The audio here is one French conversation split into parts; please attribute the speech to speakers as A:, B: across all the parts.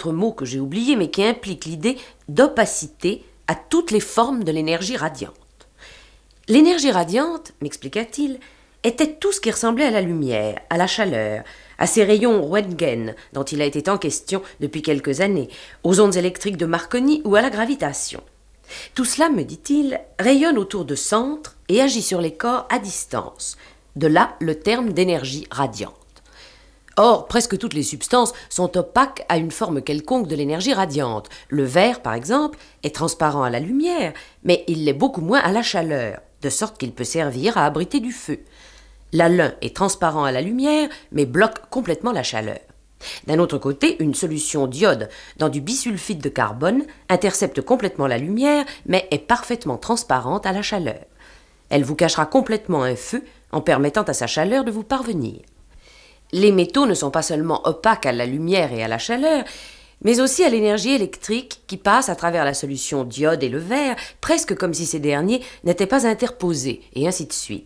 A: autre mot que j'ai oublié, mais qui implique l'idée d'opacité à toutes les formes de l'énergie radiante. L'énergie radiante, m'expliqua-t-il, était tout ce qui ressemblait à la lumière, à la chaleur, à ces rayons Röntgen dont il a été en question depuis quelques années, aux ondes électriques de Marconi ou à la gravitation. Tout cela, me dit-il, rayonne autour de centres et agit sur les corps à distance. De là le terme d'énergie radiante. Or, presque toutes les substances sont opaques à une forme quelconque de l'énergie radiante. Le verre, par exemple, est transparent à la lumière, mais il l'est beaucoup moins à la chaleur, de sorte qu'il peut servir à abriter du feu. L'alun est transparent à la lumière, mais bloque complètement la chaleur. D'un autre côté, une solution d'iode dans du bisulfite de carbone intercepte complètement la lumière, mais est parfaitement transparente à la chaleur. Elle vous cachera complètement un feu en permettant à sa chaleur de vous parvenir. Les métaux ne sont pas seulement opaques à la lumière et à la chaleur, mais aussi à l'énergie électrique qui passe à travers la solution d'iode et le verre, presque comme si ces derniers n'étaient pas interposés, et ainsi de suite.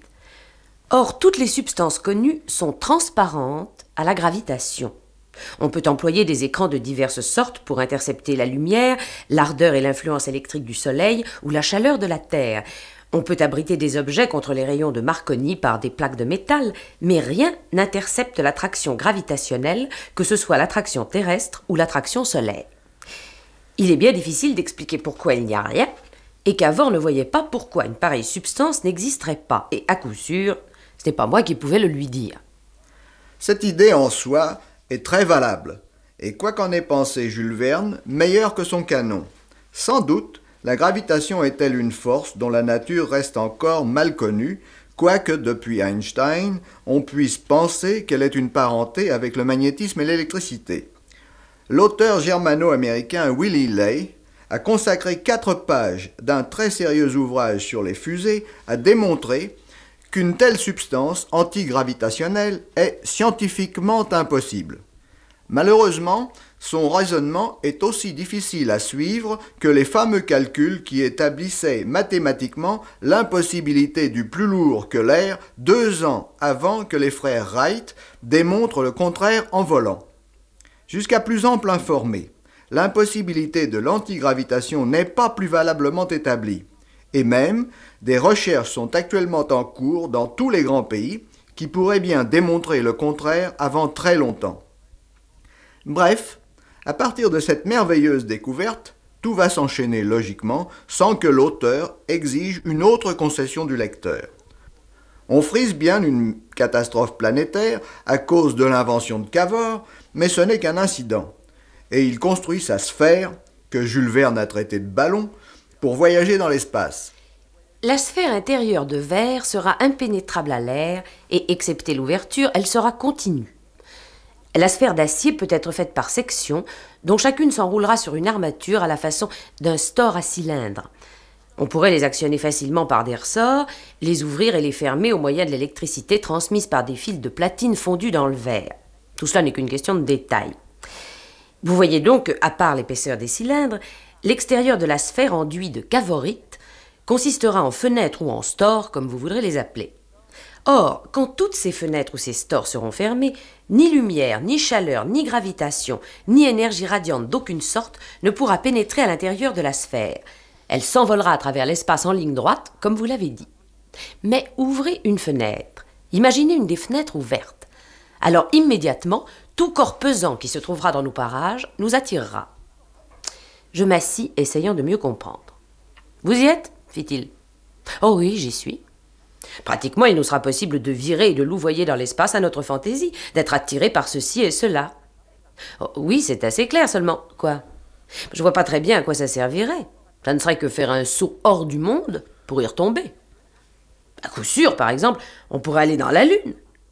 A: Or, toutes les substances connues sont transparentes à la gravitation. On peut employer des écrans de diverses sortes pour intercepter la lumière, l'ardeur et l'influence électrique du soleil ou la chaleur de la terre. On peut abriter des objets contre les rayons de Marconi par des plaques de métal, mais rien n'intercepte l'attraction gravitationnelle, que ce soit l'attraction terrestre ou l'attraction solaire. Il est bien difficile d'expliquer pourquoi il n'y a rien, et Cavor ne voyait pas pourquoi une pareille substance n'existerait pas, et à coup sûr, ce n'est pas moi qui pouvais le lui dire.
B: Cette idée en soi est très valable, et quoi qu'en ait pensé Jules Verne, meilleure que son canon. Sans doute, la gravitation est-elle une force dont la nature reste encore mal connue, quoique depuis Einstein, on puisse penser qu'elle est une parenté avec le magnétisme et l'électricité. L'auteur germano-américain Willy Ley a consacré 4 pages d'un très sérieux ouvrage sur les fusées à démontrer qu'une telle substance antigravitationnelle est scientifiquement impossible. Malheureusement, son raisonnement est aussi difficile à suivre que les fameux calculs qui établissaient mathématiquement l'impossibilité du plus lourd que l'air 2 ans avant que les frères Wright démontrent le contraire en volant. Jusqu'à plus ample informé, l'impossibilité de l'antigravitation n'est pas plus valablement établie. Et même, des recherches sont actuellement en cours dans tous les grands pays qui pourraient bien démontrer le contraire avant très longtemps. Bref, à partir de cette merveilleuse découverte, tout va s'enchaîner logiquement sans que l'auteur exige une autre concession du lecteur. On frise bien une catastrophe planétaire à cause de l'invention de Cavor, mais ce n'est qu'un incident. Et il construit sa sphère, que Jules Verne a traité de ballon, pour voyager dans l'espace.
A: La sphère intérieure de verre sera impénétrable à l'air et, excepté l'ouverture, elle sera continue. La sphère d'acier peut être faite par sections, dont chacune s'enroulera sur une armature à la façon d'un store à cylindre. On pourrait les actionner facilement par des ressorts, les ouvrir et les fermer au moyen de l'électricité transmise par des fils de platine fondus dans le verre. Tout cela n'est qu'une question de détail. Vous voyez donc qu'à part l'épaisseur des cylindres, l'extérieur de la sphère enduit de cavorite consistera en fenêtres ou en stores, comme vous voudrez les appeler. Or, quand toutes ces fenêtres ou ces stores seront fermés, ni lumière, ni chaleur, ni gravitation, ni énergie radiante d'aucune sorte ne pourra pénétrer à l'intérieur de la sphère. Elle s'envolera à travers l'espace en ligne droite, comme vous l'avez dit. Mais ouvrez une fenêtre. Imaginez une des fenêtres ouvertes. Alors immédiatement, tout corps pesant qui se trouvera dans nos parages nous attirera. Je m'assis, essayant de mieux comprendre. « Vous y êtes ?» fit-il. « Oh oui, j'y suis. » Pratiquement, il nous sera possible de virer et de louvoyer dans l'espace à notre fantaisie, d'être attiré par ceci et cela. Oh, oui, c'est assez clair seulement. Quoi? Je vois pas très bien à quoi ça servirait. Ça ne serait que faire un saut hors du monde pour y retomber. À coup sûr, par exemple, on pourrait aller dans la Lune.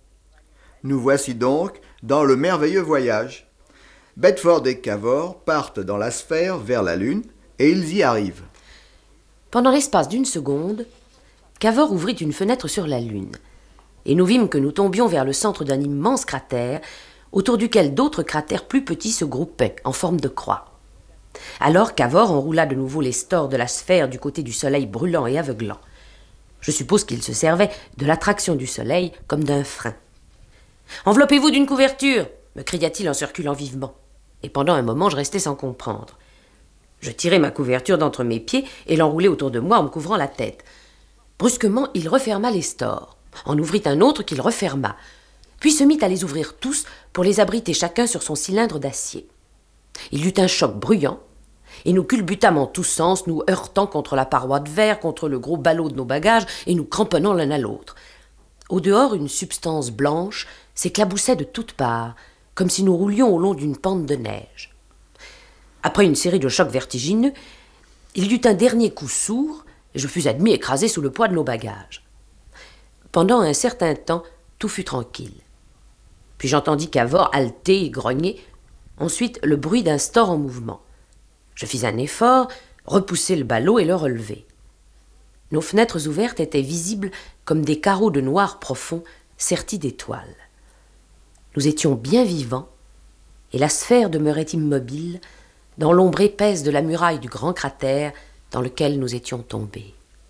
B: Nous voici donc dans le merveilleux voyage. Bedford et Cavor partent dans la sphère vers la Lune et ils y arrivent.
A: Pendant l'espace d'une seconde, Cavor ouvrit une fenêtre sur la Lune, et nous vîmes que nous tombions vers le centre d'un immense cratère, autour duquel d'autres cratères plus petits se groupaient en forme de croix. Alors Cavor enroula de nouveau les stores de la sphère du côté du soleil brûlant et aveuglant. Je suppose qu'il se servait de l'attraction du soleil comme d'un frein. « Enveloppez-vous d'une couverture !» me cria-t-il en circulant vivement. et pendant un moment je restai sans comprendre. Je tirai ma couverture d'entre mes pieds et l'enroulai autour de moi en me couvrant la tête. Brusquement, il referma les stores, en ouvrit un autre qu'il referma, puis se mit à les ouvrir tous pour les abriter chacun sur son cylindre d'acier. Il y eut un choc bruyant, et nous culbutâmes en tous sens, nous heurtant contre la paroi de verre, contre le gros ballot de nos bagages, et nous cramponnant l'un à l'autre. Au dehors, une substance blanche s'éclaboussait de toutes parts, comme si nous roulions au long d'une pente de neige. Après une série de chocs vertigineux, il y eut un dernier coup sourd, et je fus admis écrasé sous le poids de nos bagages. Pendant un certain temps, tout fut tranquille. Puis j'entendis Cavor halter et grogner, ensuite le bruit d'un store en mouvement. Je fis un effort, repoussai le ballot et le relevai. Nos fenêtres ouvertes étaient visibles comme des carreaux de noir profond sertis d'étoiles. Nous étions bien vivants, et la sphère demeurait immobile dans l'ombre épaisse de la muraille du grand cratère dans lequel nous étions tombés.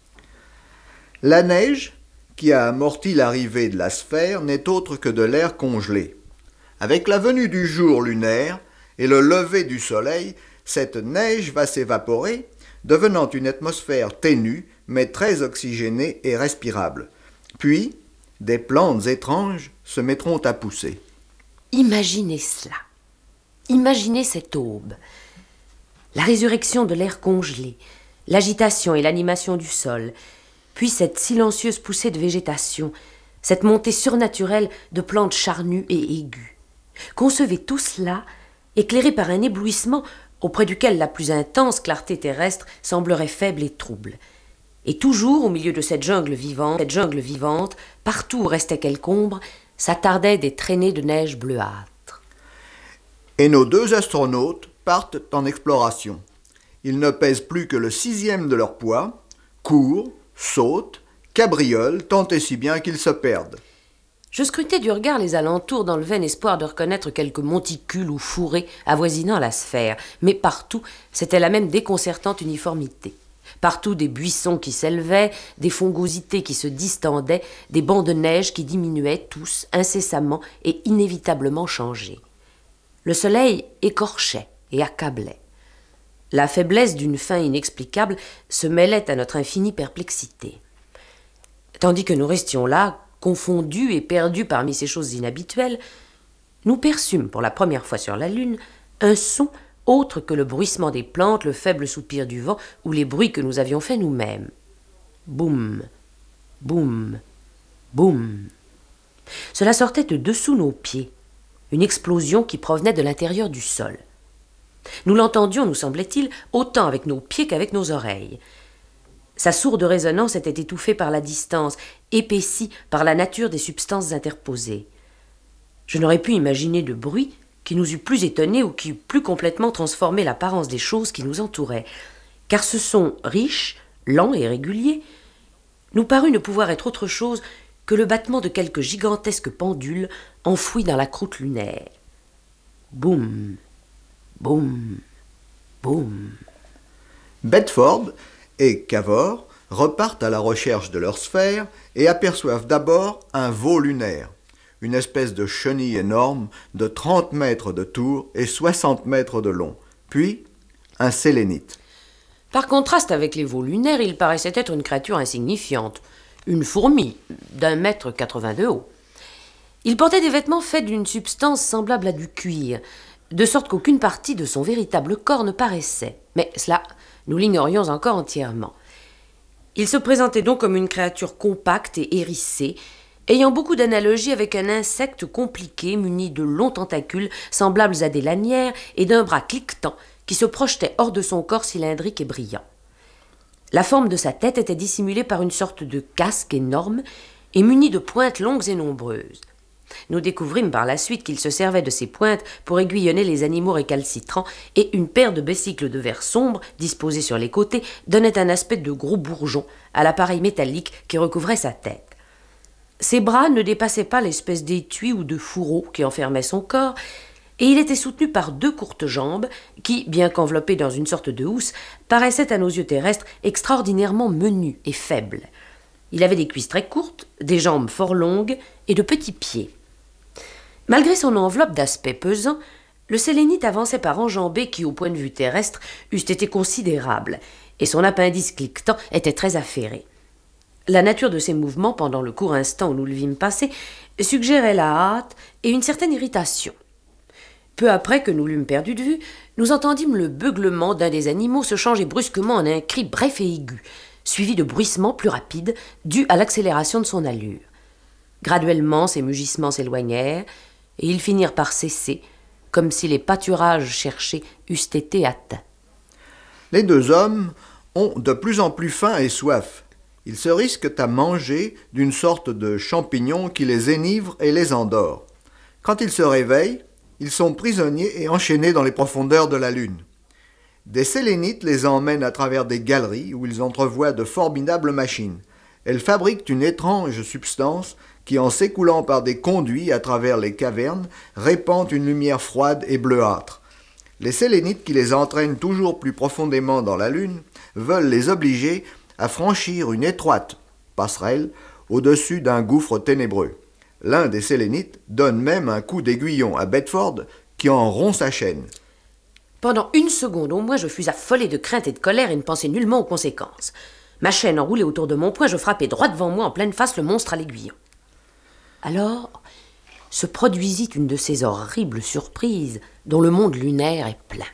B: La neige, qui a amorti l'arrivée de la sphère, n'est autre que de l'air congelé. Avec la venue du jour lunaire et le lever du soleil, cette neige va s'évaporer, devenant une atmosphère ténue, mais très oxygénée et respirable. Puis, des plantes étranges se mettront à pousser.
A: Imaginez cela. Imaginez cette aube. La résurrection de l'air congelé, l'agitation et l'animation du sol, puis cette silencieuse poussée de végétation, cette montée surnaturelle de plantes charnues et aiguës. Concevez tout cela, éclairé par un éblouissement auprès duquel la plus intense clarté terrestre semblerait faible et trouble. Et toujours, au milieu de cette jungle vivante, partout où restait quelque ombre, s'attardaient des traînées de neige bleuâtre.
B: Et nos deux astronautes partent en exploration. Ils ne pèsent plus que le 6e de leur poids, courent, sautent, cabriolent, tant et si bien qu'ils se perdent.
A: Je scrutais du regard les alentours dans le vain espoir de reconnaître quelques monticules ou fourrés avoisinant la sphère, mais partout, c'était la même déconcertante uniformité. Partout des buissons qui s'élevaient, des fongosités qui se distendaient, des bancs de neige qui diminuaient tous, incessamment et inévitablement changés. Le soleil écorchait et accablait. La faiblesse d'une faim inexplicable se mêlait à notre infinie perplexité. Tandis que nous restions là, confondus et perdus parmi ces choses inhabituelles, nous perçûmes pour la première fois sur la lune un son autre que le bruissement des plantes, le faible soupir du vent ou les bruits que nous avions faits nous-mêmes. Boum, boum, boum. Cela sortait de dessous nos pieds, une explosion qui provenait de l'intérieur du sol. Nous l'entendions, nous semblait-il, autant avec nos pieds qu'avec nos oreilles. Sa sourde résonance était étouffée par la distance, épaissie par la nature des substances interposées. Je n'aurais pu imaginer de bruit qui nous eût plus étonnés ou qui eût plus complètement transformé l'apparence des choses qui nous entouraient, car ce son riche, lent et régulier nous parut ne pouvoir être autre chose que le battement de quelques gigantesques pendules enfouis dans la croûte lunaire. Boum, boum, boum.
B: Bedford et Cavor repartent à la recherche de leur sphère et aperçoivent d'abord un veau lunaire, une espèce de chenille énorme de 30 mètres de tour et 60 mètres de long, puis un sélénite.
A: Par contraste avec les veaux lunaires, il paraissait être une créature insignifiante, une fourmi d'1,80 m de haut. Il portait des vêtements faits d'une substance semblable à du cuir, de sorte qu'aucune partie de son véritable corps ne paraissait. Mais cela, nous l'ignorions encore entièrement. Il se présentait donc comme une créature compacte et hérissée, ayant beaucoup d'analogie avec un insecte compliqué muni de longs tentacules semblables à des lanières et d'un bras cliquetant qui se projetait hors de son corps cylindrique et brillant. La forme de sa tête était dissimulée par une sorte de casque énorme et muni de pointes longues et nombreuses. Nous découvrîmes par la suite qu'il se servait de ces pointes pour aiguillonner les animaux récalcitrants, et une paire de besicles de verre sombre, disposés sur les côtés, donnait un aspect de gros bourgeon à l'appareil métallique qui recouvrait sa tête. Ses bras ne dépassaient pas l'espèce d'étui ou de fourreau qui enfermait son corps, et il était soutenu par 2 courtes jambes qui, bien qu'enveloppées dans une sorte de housse, paraissaient à nos yeux terrestres extraordinairement menues et faibles. Il avait des cuisses très courtes, des jambes fort longues et de petits pieds. Malgré son enveloppe d'aspect pesant, Le sélénite avançait par enjambées qui, au point de vue terrestre, eussent été considérables, et son appendice cliquetant était très affairé. La nature de ses mouvements, pendant le court instant où nous le vîmes passer, suggérait la hâte et une certaine irritation. Peu après que nous l'eûmes perdu de vue, nous entendîmes le beuglement d'un des animaux se changer brusquement en un cri bref et aigu, suivi de bruissements plus rapides, dus à l'accélération de son allure. Graduellement, ces mugissements s'éloignèrent, et ils finirent par cesser, comme si les pâturages cherchés eussent été atteints.
B: Les deux hommes ont de plus en plus faim et soif. Ils se risquent à manger d'une sorte de champignon qui les énivre et les endort. Quand ils se réveillent, ils sont prisonniers et enchaînés dans les profondeurs de la Lune. Des sélénites les emmènent à travers des galeries où ils entrevoient de formidables machines. Elles fabriquent une étrange substance qui, en s'écoulant par des conduits à travers les cavernes, répand une lumière froide et bleuâtre. Les sélénites qui les entraînent toujours plus profondément dans la Lune veulent les obliger à franchir une étroite passerelle au-dessus d'un gouffre ténébreux. L'un des sélénites donne même un coup d'aiguillon à Bedford qui en rompt sa chaîne.
A: Pendant une seconde au moins, je fus affolé de crainte et de colère et ne pensai nullement aux conséquences. Ma chaîne enroulée autour de mon poing, je frappai droit devant moi en pleine face le monstre à l'aiguillon. Alors se produisit une de ces horribles surprises dont le monde lunaire est plein.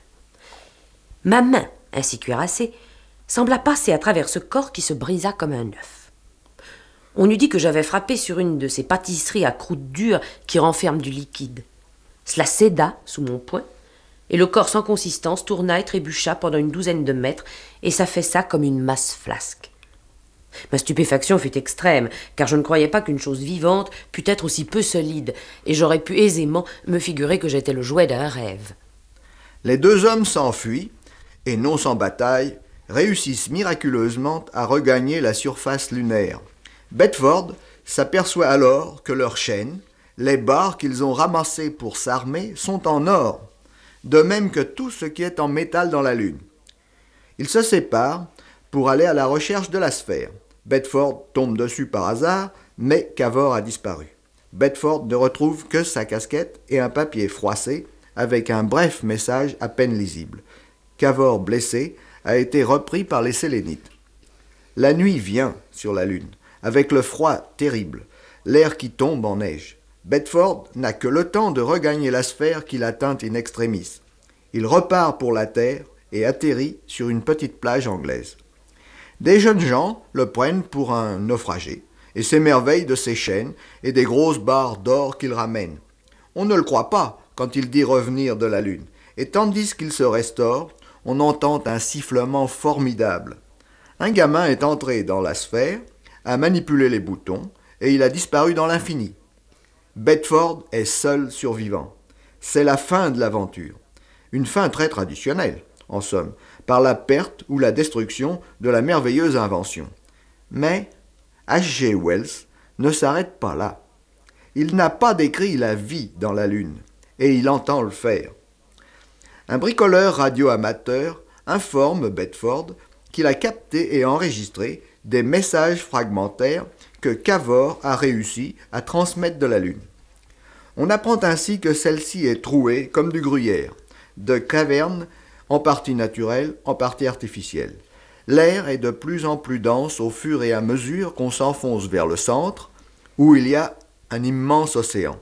A: Ma main, ainsi cuirassée, sembla passer à travers ce corps qui se brisa comme un œuf. On eût dit que j'avais frappé sur une de ces pâtisseries à croûte dure qui renferment du liquide. Cela céda sous mon poing, et le corps sans consistance tourna et trébucha pendant une douzaine de mètres et s'affaissa comme une masse flasque. Ma stupéfaction fut extrême, car je ne croyais pas qu'une chose vivante pût être aussi peu solide, et j'aurais pu aisément me figurer que j'étais le jouet d'un rêve.
B: Les deux hommes s'enfuient, et non sans bataille, réussissent miraculeusement à regagner la surface lunaire. Bedford s'aperçoit alors que leurs chaînes, les barres qu'ils ont ramassées pour s'armer, sont en or, de même que tout ce qui est en métal dans la Lune. Ils se séparent pour aller à la recherche de la sphère. Bedford tombe dessus par hasard, mais Cavor a disparu. Bedford ne retrouve que sa casquette et un papier froissé avec un bref message à peine lisible. Cavor, blessé, a été repris par les sélénites. La nuit vient sur la Lune, avec le froid terrible, l'air qui tombe en neige. Bedford n'a que le temps de regagner la sphère qu'il atteint in extremis. Il repart pour la Terre et atterrit sur une petite plage anglaise. Des jeunes gens le prennent pour un naufragé et s'émerveillent de ses chaînes et des grosses barres d'or qu'il ramène. On ne le croit pas quand il dit revenir de la Lune, et tandis qu'il se restaure, on entend un sifflement formidable. Un gamin est entré dans la sphère, a manipulé les boutons, et il a disparu dans l'infini. Bedford est seul survivant. C'est la fin de l'aventure. Une fin très traditionnelle, en somme, par la perte ou la destruction de la merveilleuse invention. Mais H.G. Wells ne s'arrête pas là. Il n'a pas décrit la vie dans la Lune, et il entend le faire. Un bricoleur radio-amateur informe Bedford qu'il a capté et enregistré des messages fragmentaires que Cavor a réussi à transmettre de la Lune. On apprend ainsi que celle-ci est trouée comme du gruyère, de cavernes en partie naturelles, en partie artificielles. L'air est de plus en plus dense au fur et à mesure qu'on s'enfonce vers le centre, où il y a un immense océan.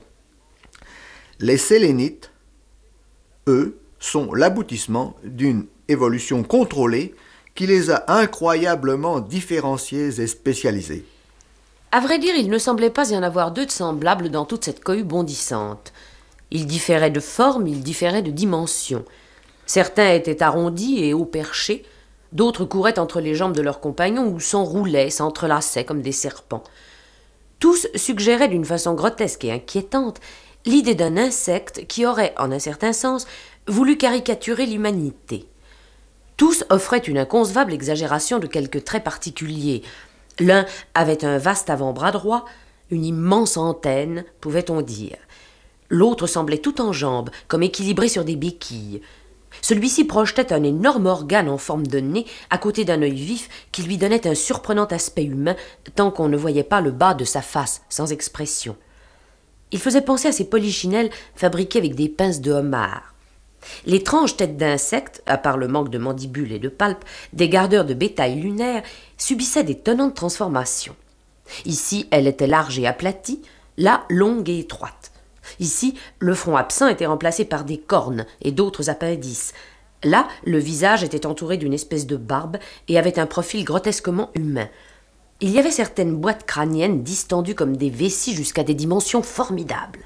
B: Les sélénites, eux, sont l'aboutissement d'une évolution contrôlée qui les a incroyablement différenciés et spécialisés.
A: À vrai dire, il ne semblait pas y en avoir deux de semblables dans toute cette cohue bondissante. Ils différaient de forme, ils différaient de dimension. Certains étaient arrondis et haut perchés, d'autres couraient entre les jambes de leurs compagnons ou s'enroulaient, s'entrelaçaient comme des serpents. Tous suggéraient d'une façon grotesque et inquiétante l'idée d'un insecte qui aurait, en un certain sens, voulu caricaturer l'humanité. Tous offraient une inconcevable exagération de quelques traits particuliers. L'un avait un vaste avant-bras droit, une immense antenne, pouvait-on dire. L'autre semblait tout en jambes, comme équilibré sur des béquilles. Celui-ci projetait un énorme organe en forme de nez à côté d'un œil vif qui lui donnait un surprenant aspect humain tant qu'on ne voyait pas le bas de sa face, sans expression. Il faisait penser à ces polichinelles fabriquées avec des pinces de homard. L'étrange tête d'insecte, à part le manque de mandibules et de palpes, des gardeurs de bétail lunaires, subissait d'étonnantes transformations. Ici, elle était large et aplatie, là, longue et étroite. Ici, le front absent était remplacé par des cornes et d'autres appendices. Là, le visage était entouré d'une espèce de barbe et avait un profil grotesquement humain. Il y avait certaines boîtes crâniennes distendues comme des vessies jusqu'à des dimensions formidables.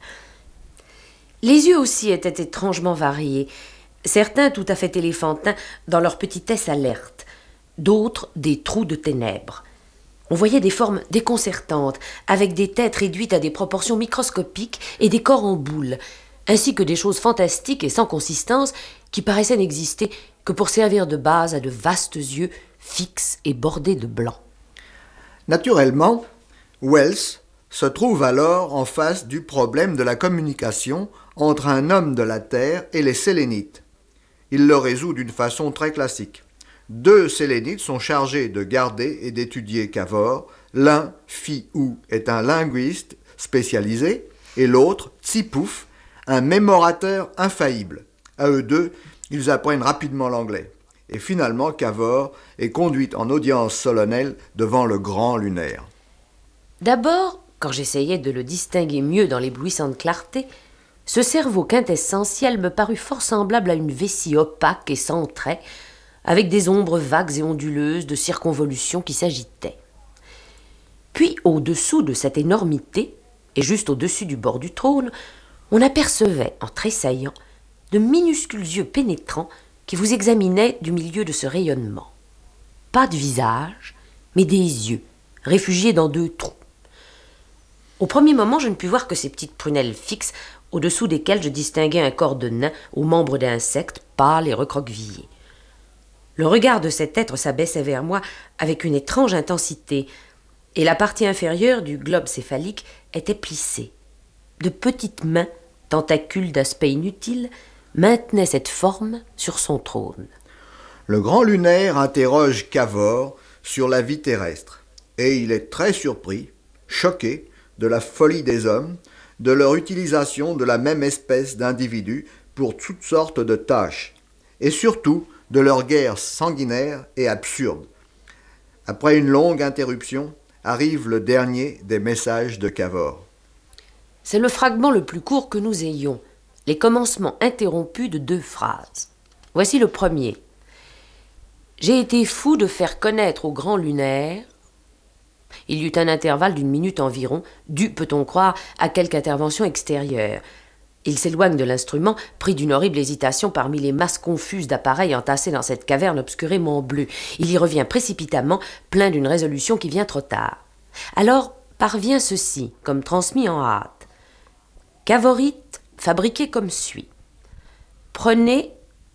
A: Les yeux aussi étaient étrangement variés, certains tout à fait éléphantins dans leur petitesse alerte, d'autres des trous de ténèbres. On voyait des formes déconcertantes, avec des têtes réduites à des proportions microscopiques et des corps en boule, ainsi que des choses fantastiques et sans consistance qui paraissaient n'exister que pour servir de base à de vastes yeux fixes et bordés de blanc.
B: Naturellement, Wells se trouve alors en face du problème de la communication entre un homme de la Terre et les Sélénites. Il le résout d'une façon très classique. 2 Sélénites sont chargés de garder et d'étudier Cavor. L'un, Fi-ou, est un linguiste spécialisé, et l'autre, Tsipouf, un mémorateur infaillible. À eux deux, ils apprennent rapidement l'anglais. Et finalement, Cavor est conduite en audience solennelle devant le grand lunaire.
A: D'abord, quand j'essayais de le distinguer mieux dans l'éblouissante clarté, ce cerveau quintessentiel me parut fort semblable à une vessie opaque et sans traits, avec des ombres vagues et onduleuses de circonvolution qui s'agitaient. Puis, au-dessous de cette énormité, et juste au-dessus du bord du trône, on apercevait, en tressaillant, de minuscules yeux pénétrants qui vous examinaient du milieu de ce rayonnement. Pas de visage, mais des yeux, réfugiés dans 2 trous. Au premier moment, je ne pus voir que ces petites prunelles fixes, au-dessous desquelles je distinguais un corps de nain aux membres d'insectes, pâle et recroquevillé. Le regard de cet être s'abaissait vers moi avec une étrange intensité, et la partie inférieure du globe céphalique était plissée. De petites mains, tentacules d'aspect inutile, maintenaient cette forme sur son trône.
B: Le grand lunaire interroge Cavor sur la vie terrestre, et il est très surpris, choqué de la folie des hommes, de leur utilisation de la même espèce d'individus pour toutes sortes de tâches, et surtout de leur guerre sanguinaire et absurde. Après une longue interruption, arrive le dernier des messages de Cavor.
A: C'est le fragment le plus court que nous ayons, les commencements interrompus de 2 phrases. Voici le premier. J'ai été fou de faire connaître au grand lunaire. Il y eut un intervalle d'1 minute environ, dû, peut-on croire, à quelque intervention extérieure. Il s'éloigne de l'instrument, pris d'une horrible hésitation parmi les masses confuses d'appareils entassés dans cette caverne obscurément bleue. Il y revient précipitamment, plein d'une résolution qui vient trop tard. Alors parvient ceci, comme transmis en hâte. Cavorite, fabriqué comme suit. Prenez,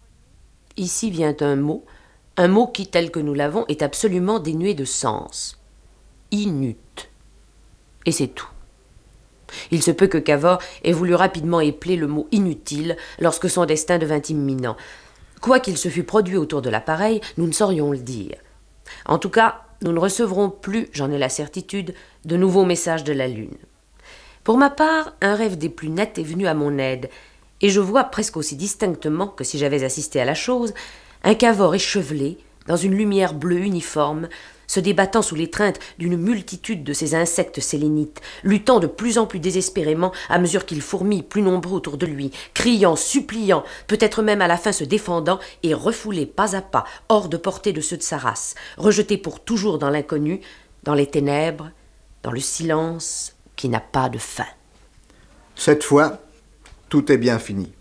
A: ici vient un mot qui, tel que nous l'avons, est absolument dénué de sens. Inut. Et c'est tout. Il se peut que Cavor ait voulu rapidement épeler le mot inutile lorsque son destin devint imminent. Quoi qu'il se fût produit autour de l'appareil, nous ne saurions le dire. En tout cas, nous ne recevrons plus, j'en ai la certitude, de nouveaux messages de la Lune. Pour ma part, un rêve des plus nets est venu à mon aide, et je vois presque aussi distinctement que si j'avais assisté à la chose, un Cavor échevelé, dans une lumière bleue uniforme, se débattant sous l'étreinte d'une multitude de ces insectes sélénites, luttant de plus en plus désespérément à mesure qu'ils fourmillent plus nombreux autour de lui, criant, suppliant, peut-être même à la fin se défendant et refoulé pas à pas, hors de portée de ceux de sa race, rejeté pour toujours dans l'inconnu, dans les ténèbres, dans le silence qui n'a pas de fin.
B: Cette fois, tout est bien fini.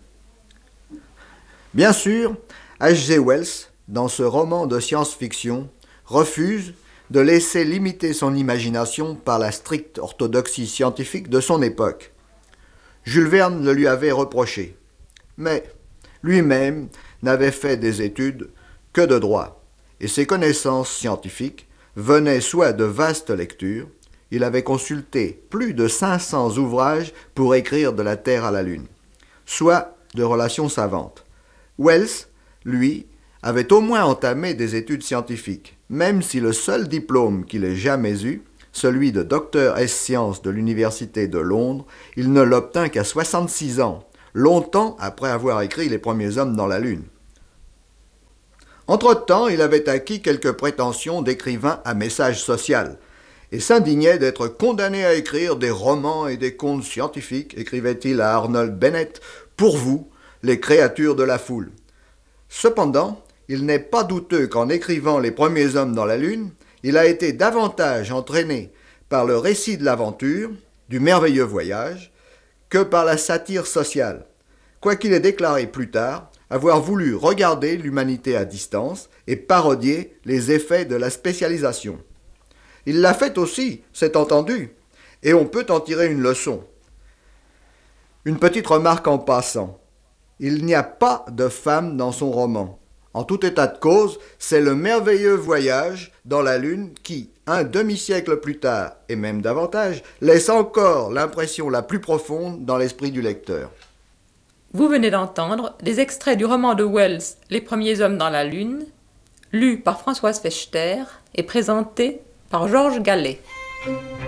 B: Bien sûr, H.G. Wells, dans ce roman de science-fiction, refuse de laisser limiter son imagination par la stricte orthodoxie scientifique de son époque. Jules Verne le lui avait reproché, mais lui-même n'avait fait des études que de droit, et ses connaissances scientifiques venaient soit de vastes lectures, il avait consulté plus de 500 ouvrages pour écrire de la Terre à la Lune, soit de relations savantes. Wells, lui, avait au moins entamé des études scientifiques, même si le seul diplôme qu'il ait jamais eu, celui de docteur ès sciences de l'Université de Londres, il ne l'obtint qu'à 66 ans, longtemps après avoir écrit Les premiers hommes dans la Lune. Entre-temps, il avait acquis quelques prétentions d'écrivain à message social et s'indignait d'être condamné à écrire des romans et des contes scientifiques, écrivait-il à Arnold Bennett, pour vous, les créatures de la foule. Cependant, il n'est pas douteux qu'en écrivant Les premiers hommes dans la Lune, il a été davantage entraîné par le récit de l'aventure, du merveilleux voyage, que par la satire sociale, quoiqu'il ait déclaré plus tard avoir voulu regarder l'humanité à distance et parodier les effets de la spécialisation. Il l'a fait aussi, c'est entendu, et on peut en tirer une leçon. Une petite remarque en passant. Il n'y a pas de femme dans son roman. En tout état de cause, c'est le merveilleux voyage dans la Lune qui, un demi-siècle plus tard, et même davantage, laisse encore l'impression la plus profonde dans l'esprit du lecteur.
C: Vous venez d'entendre des extraits du roman de Wells « Les premiers hommes dans la Lune », lu par Françoise Fechter et présenté par Georges Gallet.